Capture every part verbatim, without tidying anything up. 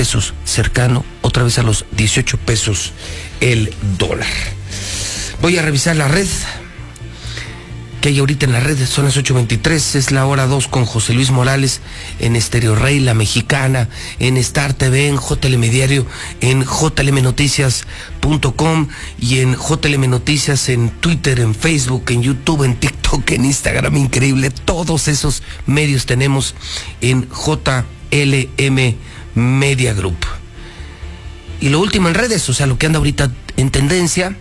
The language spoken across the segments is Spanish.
pesos, cercano otra vez a los dieciocho pesos el dólar. Voy a revisar la red que hay ahorita en la red. Son las ocho veintitrés, es la hora dos con José Luis Morales en Estéreo Rey, La Mexicana, en Star T V, en J L M Diario, en J L M Noticias punto com y en J L M Noticias en Twitter, en Facebook, en YouTube, en TikTok, en Instagram. Increíble, todos esos medios tenemos en J L M Media Group. Y lo último en redes, o sea, lo que anda ahorita en tendencia,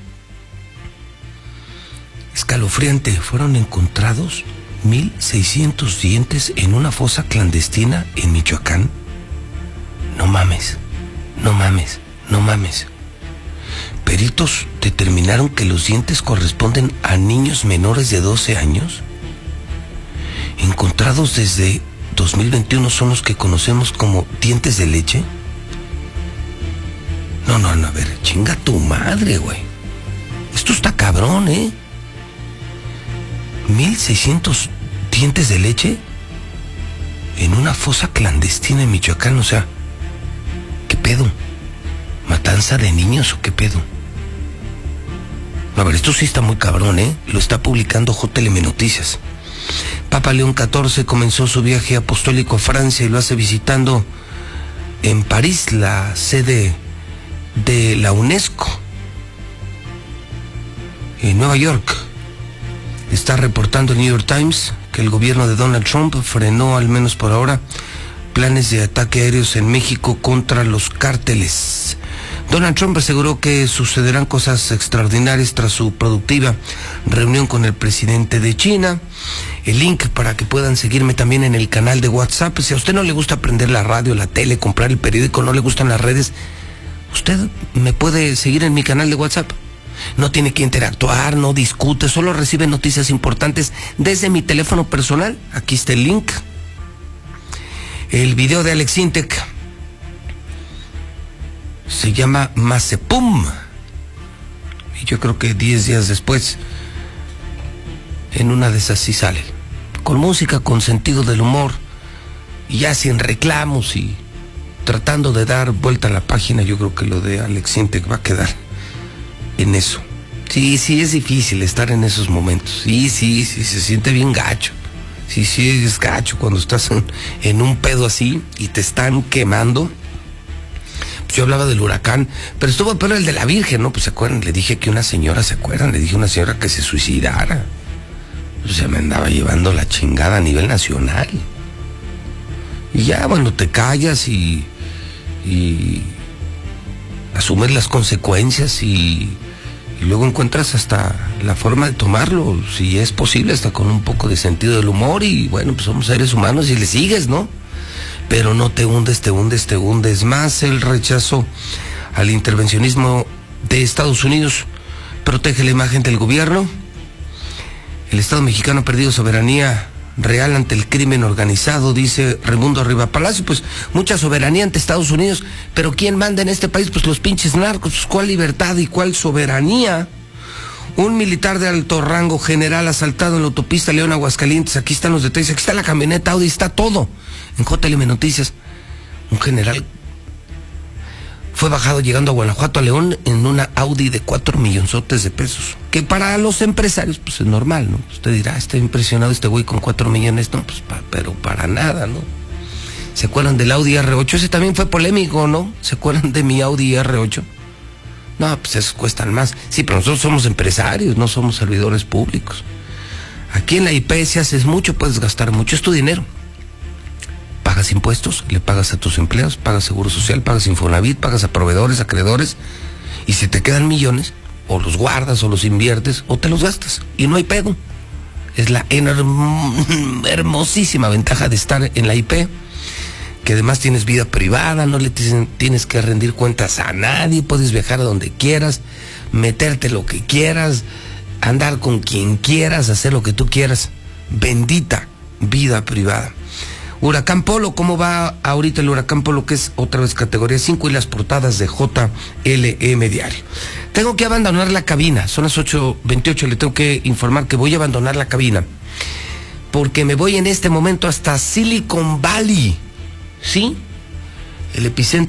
escalofriante, fueron encontrados mil seiscientos dientes en una fosa clandestina en Michoacán. No mames, no mames, no mames. Peritos determinaron que los dientes corresponden a niños menores de doce años. Encontrados desde dos mil veintiuno, son los que conocemos como dientes de leche. No, no, no, a ver, chinga tu madre, güey. Esto está cabrón, ¿eh? mil seiscientos dientes de leche en una fosa clandestina en Michoacán. O sea, ¿qué pedo? ¿Matanza de niños o qué pedo? A ver, esto sí está muy cabrón, ¿eh? Lo está publicando J L M Noticias. Papa León catorce comenzó su viaje apostólico a Francia y lo hace visitando en París, la sede de la UNESCO. En Nueva York está reportando el New York Times que el gobierno de Donald Trump frenó, al menos por ahora, planes de ataque aéreos en México contra los cárteles. Donald Trump aseguró que sucederán cosas extraordinarias tras su productiva reunión con el presidente de China. El link para que puedan seguirme también en el canal de WhatsApp. Si a usted no le gusta aprender la radio, la tele, comprar el periódico, no le gustan las redes, usted me puede seguir en mi canal de WhatsApp. No tiene que interactuar, no discute, solo recibe noticias importantes desde mi teléfono personal. Aquí está el link. El video de Alex Intec se llama Mazepum. Y yo creo que diez días después, en una de esas sí sale. Con música, con sentido del humor, y ya sin reclamos y tratando de dar vuelta a la página. Yo creo que lo de Alex Intec va a quedar en eso. Sí, sí, es difícil estar en esos momentos. Sí, sí, sí, se siente bien gacho. Sí, sí, es gacho cuando estás en, en un pedo así y te están quemando. Pues yo hablaba del huracán, pero estuvo peor el de la Virgen, ¿no? Pues se acuerdan, le dije que una señora, ¿se acuerdan? Le dije a una señora que se suicidara. Pues se me andaba llevando la chingada a nivel nacional. Y ya, bueno, te callas y... y asumes las consecuencias y, y luego encuentras hasta la forma de tomarlo, si es posible, hasta con un poco de sentido del humor. Y bueno, pues somos seres humanos y le sigues, ¿no? Pero no te hundes, te hundes, te hundes más. El rechazo al intervencionismo de Estados Unidos protege la imagen del gobierno. El Estado mexicano ha perdido soberanía real ante el crimen organizado, dice Raimundo Riva Palacio. Pues mucha soberanía ante Estados Unidos, pero ¿quién manda en este país? Pues los pinches narcos. Pues, ¿cuál libertad y cuál soberanía? Un militar de alto rango general asaltado en la autopista León Aguascalientes. Aquí están los detalles, aquí está la camioneta Audi, está todo en J L M Noticias. Un general fue bajado llegando a Guanajuato, a León, en una Audi de cuatro millonzotes de pesos. Que para los empresarios, pues es normal, ¿no? Usted dirá, está impresionado este güey con cuatro millones. No, pues, pa, pero para nada, ¿no? ¿Se acuerdan del Audi R ocho? Ese también fue polémico, ¿no? ¿Se acuerdan de mi Audi R ocho? No, pues esos cuestan más. Sí, pero nosotros somos empresarios, no somos servidores públicos. Aquí en la I P, si haces mucho, puedes gastar mucho. Es tu dinero. Pagas impuestos, le pagas a tus empleados, pagas seguro social, pagas Infonavit, pagas a proveedores, acreedores, y si te quedan millones, o los guardas, o los inviertes, o te los gastas, y no hay pedo. Es la enorm- hermosísima ventaja de estar en la I P, que además tienes vida privada, no le t- tienes que rendir cuentas a nadie, puedes viajar a donde quieras, meterte lo que quieras, andar con quien quieras, hacer lo que tú quieras. Bendita vida privada. Huracán Polo, ¿cómo va ahorita el Huracán Polo, que es otra vez categoría cinco, y las portadas de J L M Diario? Tengo que abandonar la cabina, son las ocho veintiocho, le tengo que informar que voy a abandonar la cabina, porque me voy en este momento hasta Silicon Valley, ¿sí? El epicentro